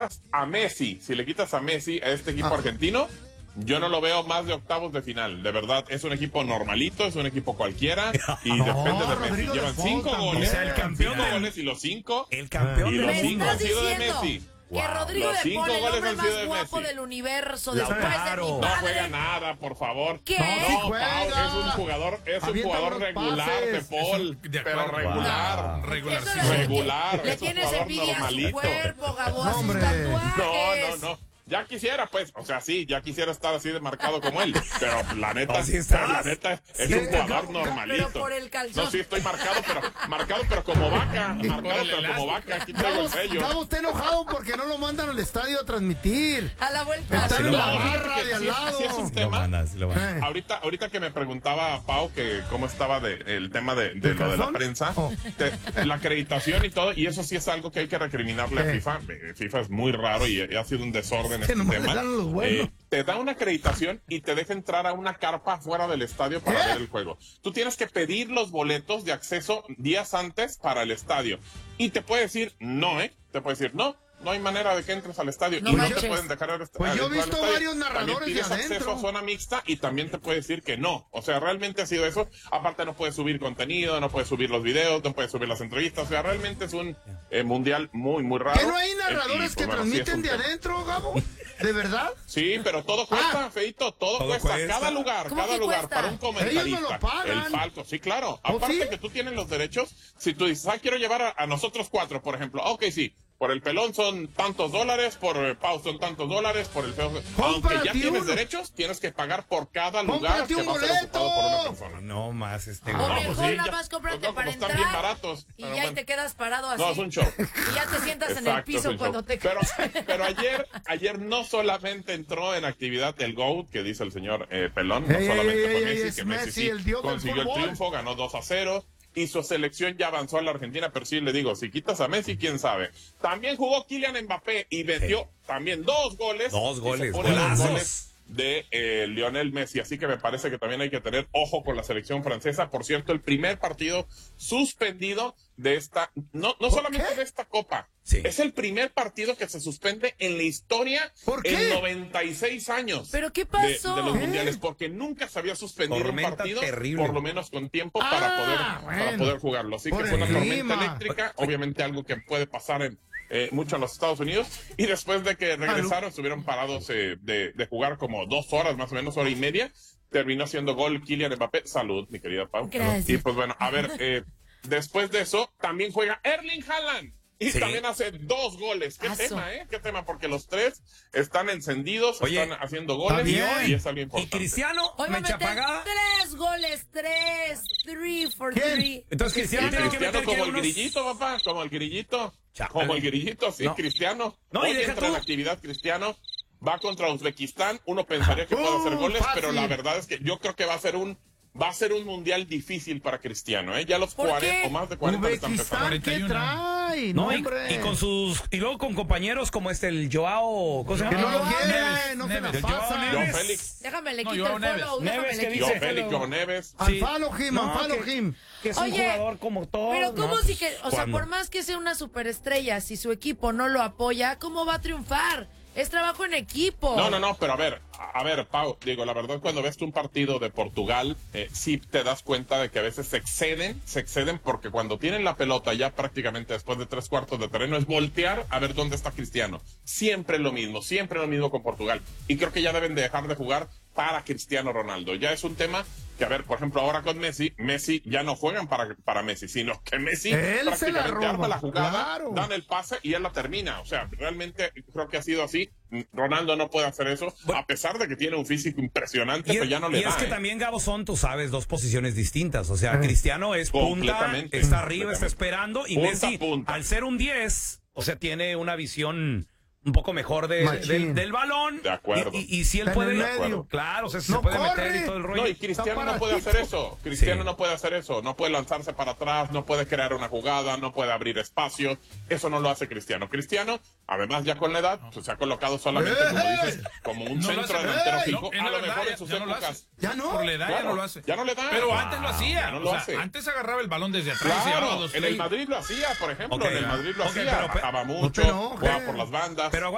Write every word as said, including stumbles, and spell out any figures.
quitas a Messi, si le quitas a Messi a este equipo ah. argentino, yo no lo veo más de octavos de final. De verdad, es un equipo normalito, es un equipo cualquiera y no, depende de Messi. Rodrigo Llevan cinco goles, o sea, el campeón cinco goles y los cinco, el campeón y los de cinco han sido de Messi. Que wow. Rodrigo Los de Paul, el hombre más de guapo Messi. del universo, La después claro. de mi No padre. juega nada, por favor. ¿Qué? No, No, sí juega. Pau, es un jugador, es un jugador regular pases. de Paul, de pero regular. Wow. Regular, sí. Regular. Le es un tienes envidia normalito. a su cuerpo, Gabo, a sus No, tatuajes. no, no. Ya quisiera, pues, o sea, sí, ya quisiera estar así de marcado como él, pero la neta, ¿Sí pero la neta es sí, un jugador no, normalito. Pero por el calzón. No, sí, estoy marcado, pero marcado, pero como vaca, marcado, pero como vaca, aquí traigo el sello. Estaba usted enojado porque no lo mandan al estadio a transmitir. A la vuelta. Está en la No, barra de al lado. Sí, es un tema. Lo mandas, lo mandas. Ahorita, ahorita que me preguntaba Pau que cómo estaba de, el tema de, de lo de la prensa, oh. te, la acreditación y todo, y eso sí es algo que hay que recriminarle ¿Qué? a FIFA. FIFA es muy raro y ha sido un desorden este tema. Bueno. Eh, te da una acreditación y te deja entrar a una carpa fuera del estadio para ¿Qué? ver el juego. Tú tienes que pedir los boletos de acceso días antes para el estadio. Y te puede decir no, ¿eh? Te puede decir no. No hay manera de que entres al estadio No y manches. no te pueden dejar al estadio. Pues yo he visto varios narradores también tienes de adentro. acceso a zona mixta y también te puede decir que no. O sea, realmente ha sido eso. Aparte no puedes subir contenido, no puedes subir los videos, no puedes subir las entrevistas. O sea, realmente es un eh, mundial muy, muy raro. ¿Que no hay narradores eh, y, pues, que bueno, sí transmiten de tema. adentro, Gabo? ¿De verdad? Sí, pero todo cuesta, Ah, Feito, todo, todo cuesta. cuesta. Cada lugar, ¿Cómo cada que lugar cuesta? para un Ellos comentarista. no lo pagan. El palco, sí, claro. ¿Oh, Aparte sí? que tú tienes los derechos, si tú dices, ah, quiero llevar a, a nosotros cuatro, por ejemplo, ok, sí. Por el pelón son tantos dólares, por el Pau son tantos dólares, por el feo. Aunque ya tienes uno. derechos, tienes que pagar por cada lugar ¡Cómprate que un va a ser ocupado por una boleto! persona. No más este. O No, mejor pues sí, nada ya- más cómprate no, para como están entrar. bien baratos. Y pero ya bueno. te quedas parado así. No, es un show. Y ya te sientas en el Exacto, piso es un cuando show. te Pero, pero ayer, ayer no solamente entró en actividad el GOAT, que dice el señor eh, Pelón, no Ey, solamente ey, fue ey, Messi, es que Messi, Messi, sí el dios del consiguió el fútbol. triunfo, ganó dos a cero. Y su selección ya avanzó a la Argentina, pero sí le digo, si quitas a Messi, quién sabe. También jugó Kylian Mbappé y metió Sí. también dos goles. Dos y se goles, pone los golazos. goles de eh, Lionel Messi, así que me parece que también hay que tener ojo con la selección francesa. Por cierto, el primer partido suspendido de esta, no, no solamente qué? de esta Copa, Sí. es el primer partido que se suspende en la historia ¿Por qué? en noventa y seis años. ¿Pero qué de- pasó? De, los ¿Qué? mundiales, porque nunca se había suspendido Tormenta un partido, terrible. por lo menos con tiempo Ah, para poder, para bueno. poder jugarlo. Así Por que fue una el tormenta clima. eléctrica, obviamente algo que puede pasar en eh, mucho en los Estados Unidos. Y después de que regresaron, estuvieron parados eh, de, de jugar como dos horas, más o menos, hora y media. Terminó haciendo gol Kylian Mbappé. Salud, mi querida Pau. Gracias. Y pues bueno, a ver, eh, después de eso, también juega Erling Haaland. Y Sí. también hace dos goles. ¿Qué Aso. tema, eh? ¿Qué tema? Porque los tres están encendidos, Oye, están haciendo goles bien. y es algo Y importante. Cristiano, Hoy va a mecha meter apagada. tres goles, tres, three for ¿Quién? three. Entonces Cristiano Sí, tiene que Cristiano meter como que el unos- grillito, papá, como el grillito. Chale. Como el grillito, sí, No. Cristiano. No, y Hoy deja entra tú. en actividad Cristiano, va contra Uzbekistán. Uno pensaría que puede hacer Uh, goles, fácil. pero la verdad es que yo creo que va a ser un va a ser un mundial difícil para Cristiano, ¿eh? Ya los ¿Por cuarenta qué? o más de cuarenta le están Uzbekistán, empezando. ¿qué trae? No, y, hombre. y con sus y luego con compañeros como este el Joao, ¿cómo se Que llama? no lo Neves, quiere, no se Neves. la El Joao pasa. Neves. Joao Félix. Déjame, le No, quito Joao el Neves. follow. Déjame, Neves, le que quito Joao el dice Félix, follow. Joao Neves. Sí. Unfollow him, No, unfollow que- him. Que es un Oye, jugador como todos. Pero ¿cómo ¿no? si que, o sea, ¿Cuándo? por más que sea una superestrella, si su equipo no lo apoya, ¿cómo va a triunfar? Es trabajo en equipo. No, no, no, pero a ver, a, a ver, Pau, digo, la verdad, cuando ves tú un partido de Portugal, eh, sí te das cuenta de que a veces se exceden, se exceden porque cuando tienen la pelota ya prácticamente después de tres cuartos de terreno es voltear a ver dónde está Cristiano. Siempre lo mismo, siempre lo mismo con Portugal. Y creo que ya deben de dejar de jugar para Cristiano Ronaldo. Ya es un tema que, a ver, por ejemplo, ahora con Messi, Messi ya no juegan para, para Messi, sino que Messi Él se la prácticamente roba, arma la jugada, claro. dan el pase y él la termina. O sea, realmente creo que ha sido así. Ronaldo no puede hacer eso, Bueno, a pesar de que tiene un físico impresionante, Y, pero ya no le y da. es que ¿eh? también, Gabo, son, tú sabes, dos posiciones distintas. O sea, Eh. Cristiano es punta, Completamente. está arriba, está Completamente. esperando. Y Punta, Messi, punta. al ser un diez, o sea, tiene una visión un poco mejor de, Machín. del, del balón. De acuerdo. Y, y, y si él Está en puede. el medio. Claro, o sea, si No se puede corre. meter y todo el rollo. No, y Cristiano Está no puede paradito. hacer eso. Cristiano Sí. no puede hacer eso. No puede lanzarse para atrás, no puede crear una jugada, no puede abrir espacio. Eso no lo hace Cristiano. Cristiano, además ya con la edad, pues, se ha colocado solamente, como ¡Ey! dices, como un No lo centro hace. delantero ¡Ey! fijo. No, en a la lo verdad, mejor ya- en sus ya no lo épocas. hace. ¿Ya no? Por la edad ya Claro, no lo hace. ya no le da. Pero Wow. antes lo hacía. Ya no lo o sea, hace. antes agarraba el balón desde atrás y ahora Claro, dos, en tres. el Madrid lo hacía, por ejemplo. Ok, en el Madrid lo ok, hacía. pero- Bajaba no mucho, te enojes. jugaba por las bandas. Pero